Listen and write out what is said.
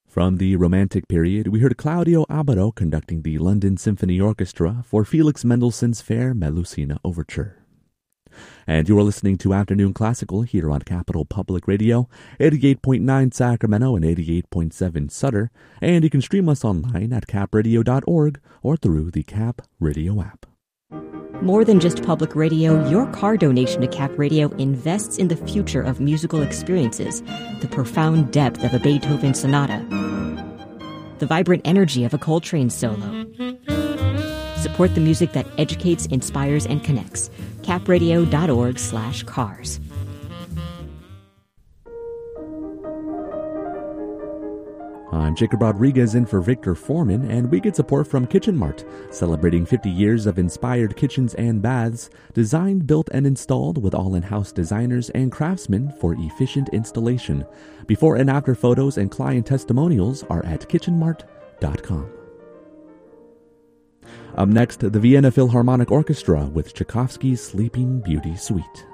From the Romantic period, we heard Claudio Abbado conducting the London Symphony Orchestra for Felix Mendelssohn's Fair Melusina Overture. And you are listening to Afternoon Classical here on Capital Public Radio, 88.9 Sacramento and 88.7 Sutter, and you can stream us online at capradio.org or through the Cap Radio app. More than just public radio, your car donation to Cap Radio invests in the future of musical experiences, the profound depth of a Beethoven sonata, the vibrant energy of a Coltrane solo. Support the music that educates, inspires, and connects. capradio.org/cars. I'm Jacob Rodriguez in for Victor Foreman, and we get support from Kitchen Mart, celebrating 50 years of inspired kitchens and baths, designed, built, and installed with all in-house designers and craftsmen for efficient installation. Before and after photos and client testimonials are at kitchenmart.com. Up next, the Vienna Philharmonic Orchestra with Tchaikovsky's Sleeping Beauty Suite.